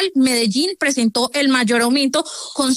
nacional, Medellín presentó el mayor aumento con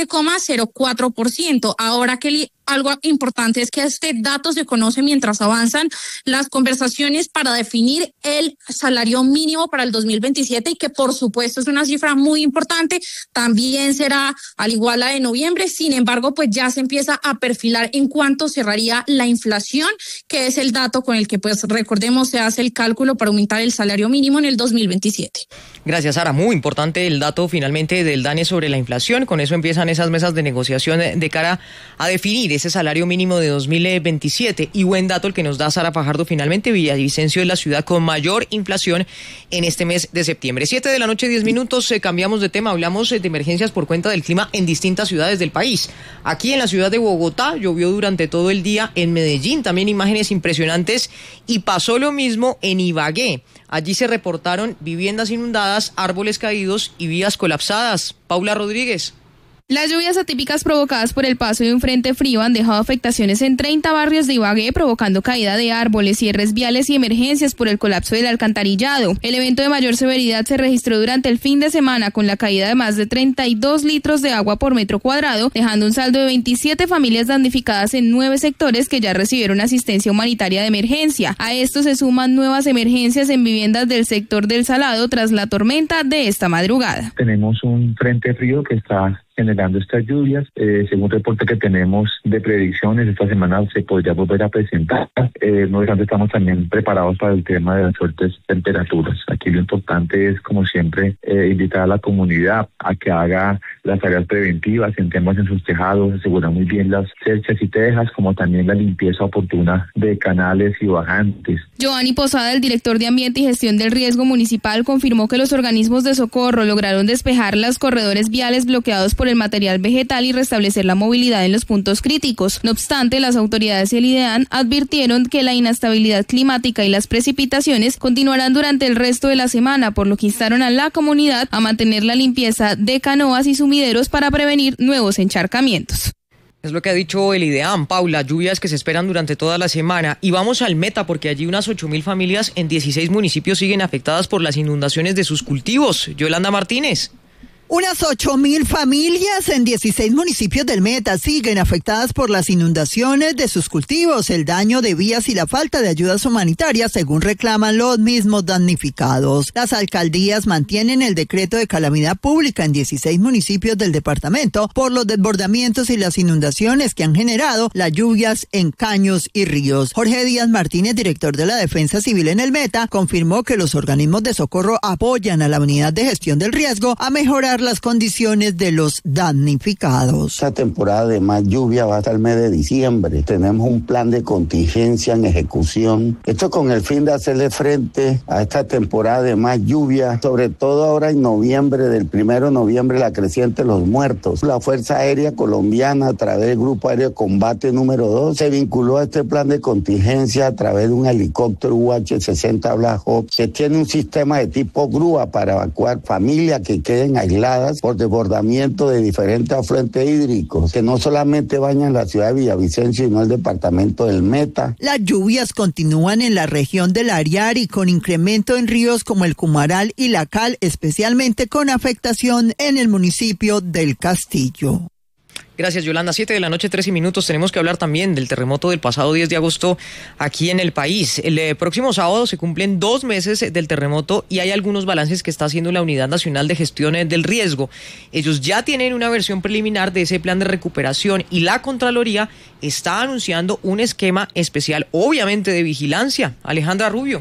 7,04%. Ahora que algo importante es que este dato se conoce mientras avanzan las conversaciones para definir el salario mínimo para el 2027 y que por supuesto es una cifra muy importante. También será al igual la de noviembre. Sin embargo, pues ya se empieza a perfilar en cuánto cerraría la inflación, que es el dato con el que, pues recordemos, se hace el cálculo para aumentar el salario mínimo en el 2027. Gracias, Sara. Muy importante el dato finalmente del DANE sobre la inflación. Con eso empiezan esas mesas de negociación de cara a definir ese salario mínimo de 2027. Y buen dato el que nos da Sara Fajardo. Finalmente, Villavicencio es la ciudad con mayor inflación en este mes de septiembre. 7:10 p.m. Cambiamos de tema. Hablamos de emergencias por cuenta del clima en distintas ciudades del país. Aquí en la ciudad de Bogotá llovió durante todo el día. En Medellín también imágenes impresionantes. Y pasó lo mismo en Ibagué. Allí se reportaron viviendas inundadas, árboles caídos y vías colapsadas. Paula Rodríguez. Las lluvias atípicas provocadas por el paso de un frente frío han dejado afectaciones en 30 barrios de Ibagué, provocando caída de árboles, cierres viales y emergencias por el colapso del alcantarillado. El evento de mayor severidad se registró durante el fin de semana con la caída de más de 32 litros de agua por metro cuadrado, dejando un saldo de 27 familias damnificadas en 9 sectores que ya recibieron asistencia humanitaria de emergencia. A esto se suman nuevas emergencias en viviendas del sector del Salado tras la tormenta de esta madrugada. Tenemos un frente frío que está generando estas lluvias. Según reporte que tenemos de predicciones, esta semana se podría volver a presentar. No obstante, estamos también preparados para el tema de las fuertes temperaturas. Aquí lo importante es, como siempre, invitar a la comunidad a que haga las tareas preventivas, entremos en sus tejados, asegurar muy bien las cercas y tejas, como también la limpieza oportuna de canales y bajantes. Giovanni Posada, el director de Ambiente y Gestión del Riesgo Municipal, confirmó que los organismos de socorro lograron despejar los corredores viales bloqueados por el material vegetal y restablecer la movilidad en los puntos críticos. No obstante, las autoridades y el IDEAN advirtieron que la inestabilidad climática y las precipitaciones continuarán durante el resto de la semana, por lo que instaron a la comunidad a mantener la limpieza de canoas y sumideros para prevenir nuevos encharcamientos. Es lo que ha dicho el IDEAM, Paula, lluvias que se esperan durante toda la semana. Y vamos al Meta, porque allí unas 8.000 familias en 16 municipios siguen afectadas por las inundaciones de sus cultivos. Yolanda Martínez. Unas 8.000 familias en 16 municipios del Meta siguen afectadas por las inundaciones de sus cultivos, el daño de vías y la falta de ayudas humanitarias, según reclaman los mismos damnificados. Las alcaldías mantienen el decreto de calamidad pública en 16 municipios del departamento por los desbordamientos y las inundaciones que han generado las lluvias en caños y ríos. Jorge Díaz Martínez, director de la Defensa Civil en el Meta, confirmó que los organismos de socorro apoyan a la Unidad de Gestión del Riesgo a mejorar las condiciones de los damnificados. Esta temporada de más lluvia va hasta el mes de diciembre. Tenemos un plan de contingencia en ejecución. Esto con el fin de hacerle frente a esta temporada de más lluvia, sobre todo ahora en noviembre, del 1 de noviembre, la creciente de los muertos. La Fuerza Aérea Colombiana, a través del Grupo Aéreo de Combate número 2, se vinculó a este plan de contingencia a través de un helicóptero UH-60 Black Hawk, que tiene un sistema de tipo grúa para evacuar familias que queden aisladas por desbordamiento de diferentes afluentes hídricos que no solamente bañan la ciudad de Villavicencio, sino el departamento del Meta. Las lluvias continúan en la región del Ariari con incremento en ríos como el Cumaral y la Cal, especialmente con afectación en el municipio del Castillo. Gracias, Yolanda. 7:13 p.m. Tenemos que hablar también del terremoto del pasado 10 de agosto aquí en el país. El próximo sábado se cumplen 2 meses del terremoto y hay algunos balances que está haciendo la Unidad Nacional de Gestión del Riesgo. Ellos ya tienen una versión preliminar de ese plan de recuperación y la Contraloría está anunciando un esquema especial, obviamente de vigilancia. Alejandra Rubio.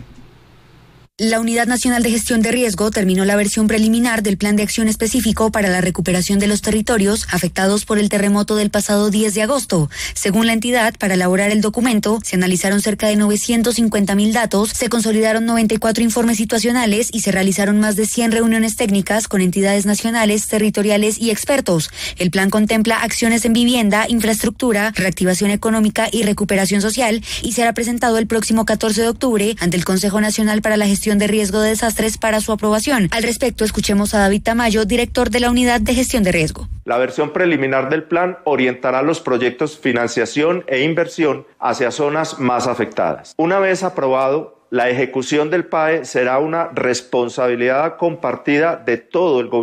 La Unidad Nacional de Gestión de Riesgo terminó la versión preliminar del Plan de Acción Específico para la recuperación de los territorios afectados por el terremoto del pasado 10 de agosto. Según la entidad, para elaborar el documento, se analizaron cerca de 950.000 datos, se consolidaron 94 informes situacionales y se realizaron más de 100 reuniones técnicas con entidades nacionales, territoriales y expertos. El plan contempla acciones en vivienda, infraestructura, reactivación económica y recuperación social y será presentado el próximo 14 de octubre ante el Consejo Nacional para la Gestión de Riesgo de Desastres para su aprobación. Al respecto, escuchemos a David Tamayo, director de la Unidad de Gestión de Riesgo. La versión preliminar del plan orientará los proyectos financiación e inversión hacia zonas más afectadas. Una vez aprobado, la ejecución del PAE será una responsabilidad compartida de todo el gobierno